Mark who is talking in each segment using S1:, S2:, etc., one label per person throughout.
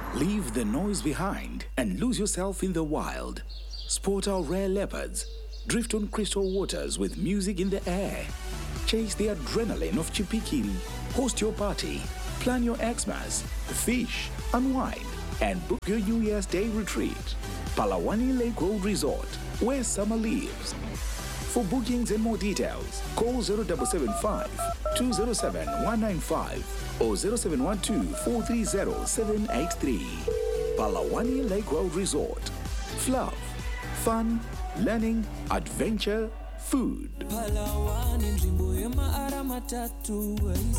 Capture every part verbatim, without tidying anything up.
S1: Leave the noise behind and lose yourself in the wild. Sport our rare leopards. Drift on crystal waters with music in the air. Chase the adrenaline of Chipikiri. Host your party. Plan your Xmas. Fish, unwind, and book your New Year's Day retreat. Palawani Lake Road Resort, where summer lives. For bookings and more details, call zero seven seven five, two zero seven, one nine five or zero seven one two, four three zero, seven eight three. Palawani Lake Road Resort. Fluff, fun, learning, adventure, food. Palawani ndrimbo yema aramatatu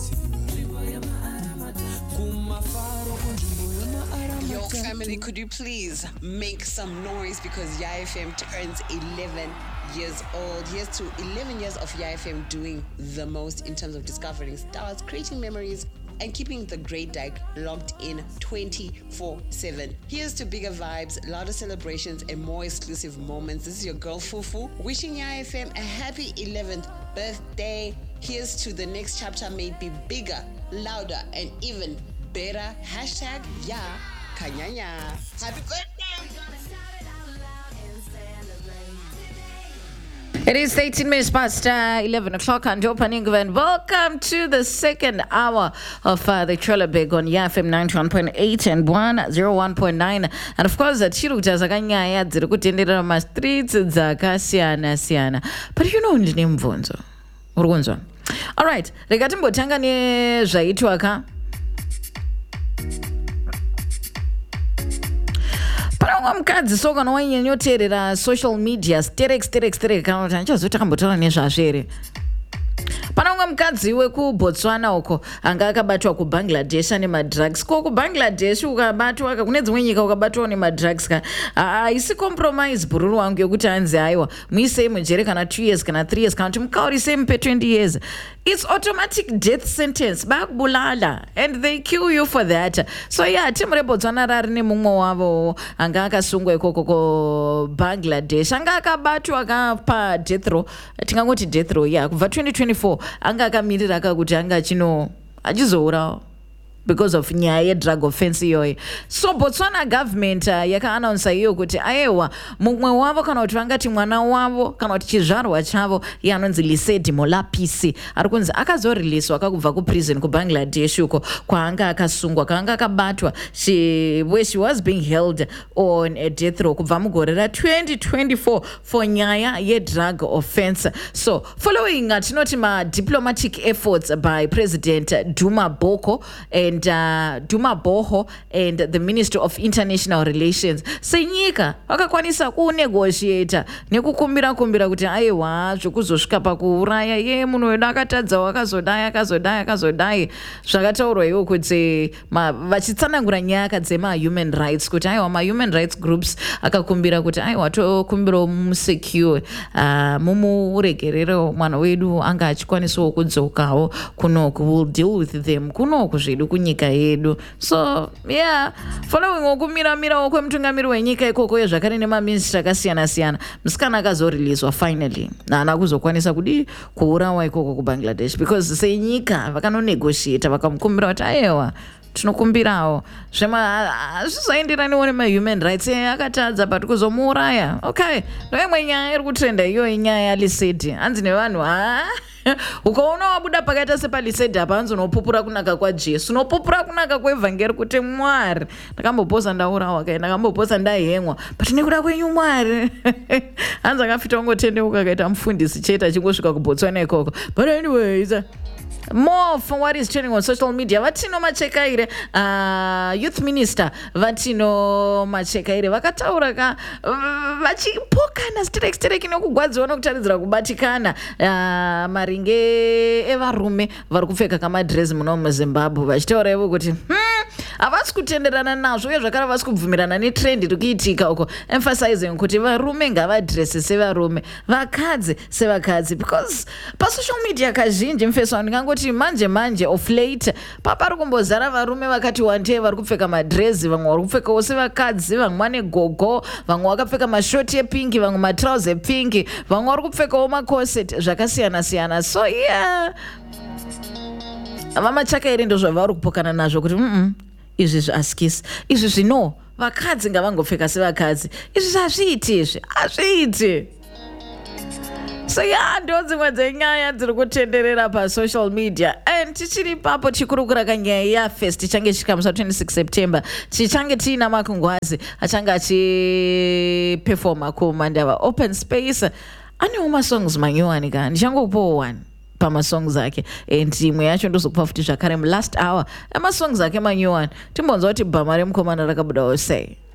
S2: Yo, family, could you please make some noise because Y F M turns eleven years old. Here's to eleven years of Y F M doing the most in terms of discovering stars, creating memories, and keeping the great Dyke locked in twenty-four seven. Here's to bigger vibes, louder celebrations, and more exclusive moments. This is your girl Fufu, wishing Y F M a happy eleventh birthday. Here's to the next chapter may be bigger, louder, and even better. Hashtag Ya Kanyanya. Happy birthday!
S3: It is eighteen minutes past uh, eleven o'clock and opening event. Welcome to the second hour of uh, the Trailer Big on Y F M ninety-one point eight and one oh one point nine. And of course, the chiri kuti zakanyaya dziri kutendera ma streets dzakasiyana siyana. But you know ndine mvunzo. Uri kunzwa? All right, rega timbotanga nezvaitwa ka. Panamwe mukadzi so kana wanyanyoteerera social media sterek sterek sterek kana kuti anchazoti akambotaura nezvazvo here. Panamwe mukadzi wekuBotswana uko anga akabatwa kuBangladesh ane madrugs. Ko kuBangladesh ukabatwa kune dzimwe nyika ukabatwa nemadrugs ka haisi compromise bhururu wangu yekuti anzi aiwa muisei mujere kana two years kana three years kana kuti mukaurisei mupe twenty years. It's automatic death sentence. Bakubulala and they kill you for that. So yeah, timu reBotswana rari nemumwe wavo anga akasungwa ikoko ko Bangladesh anga akabatwa pa death row. Tingangoti death row yeah kubva twenty twenty-four anga akamirira akakuti anga chino achizourawo because of nyaya drug offense iyoyi. So Botswana government uh, yakaannounce iyo kuti aiwa mumwe wavo kana kuti vangati mwana wavo kana kuti chizvarwa chavo iye anonzi Lesedi Molapisi ari kunzi akazoriliswa akakubva kuprison kuBangladesh uko kwaanga akasungwa kwaanga akabatwa she, where she was being held on a death row kubva mugore ra twenty twenty-four for nyaya yedrug offense. So following uh, tinoti ma diplomatic efforts by President Duma Boko and uh, Duma Boho and the Minister of International Relations senyika vakakwanisa kunegotiata nekukumbira kumbira kuti aiwa zvokuzosvika pakuuraya ye munhu wedu akatadza wakazodai akazodai akazodai zvakataurwa iwo kuti vachitsanangura nyaya dzema-human rights kuti aiwa ma-human rights groups akakumbira kuti aiwa tokumbirawo musecure uh, mumuregerero mwana wedu anga achikwanisawo kudzokawo kunoku will deal with them kunoku zvedu kunyika yedu. So yeah, following okumiramirawo kwemutungamiri wenyika ikoko yezvakare nemaministra akasiyana siyana musikana akazoriliswa finally naana kuzokwanisa kudi kuurawa ikoko kuBangladesh because senyika vakanonegotiata vakamukumbira kuti aiwa tinokumbirawo zvema zvizoenderaniwo nema-human rights akatadza but kuzomuuraya okay ndoimwe nyaya iri kutrenda iyoyi nyaya yaLesedi hanzi nevanhu ha ukaona wabuda pakaita sepalisedi apa hanzi unopupura kunaka kwaJesu unopupura kunaka kwevhangeri kuti Mwari ndakamboposa ndaurawa kai ndakamboposa ndahemwa but nekuda kwenyu Mwari hanzi akafita ungotendeuka akaita mufundisi chete achingosvika kuBotswana ikoko. But anyways, more from what is trending on social media. Vatino Machekaire, uh, youth minister Vatino Machekaire vakataura ka vachipokana sterek sterek inokugwadza vanokutaridzira kubatikana uh, maringe evarume vari kupfeka kamadress muno muZimbabwe vachitaura ivo kuti hmm, havasi kutenderana nazvo uye zvakare havasi kubvumirana netrend iri kuitika uko emphasizing kuti varume ngavadresi sevarume vakadzi sevakadzi because pasocial media kazhinji mfeso ndingangoti manje manje of late papari kumbozara varume vakati wandei vari kupfeka madrezi vamwe vari kupfekawo sevakadzi vamwe vane gogo vamwe vakapfeka mashoti epingi vamwe matrauzi epingi vamwe vari kupfekawo macorset zvakasiyana siyana. So yeah, vamachakaire ndo zvavari kupokana nazvo kuti mm -mm. izvi zvaskisi izvi zvino vakadzi ngavangopfeka sevakadzi izvi hazviiti izvi hazviiti. So yeah, ndo dzimwe dzenyaya dziri kutenderera pasocial media and tichiri papo chikurukura kanyaya yafest tichange chika musi twenty-six September tichange tiina makungwazi achange achiperforma kumandava open space. Anewo masongs manyowani ka ndichangopowo one pamasongs ake and imwe yacho ndozokupa futi zvakare mulast hour amasongs ake manyowani timbonzwa kuti bhama remukomana rakabudawo sei.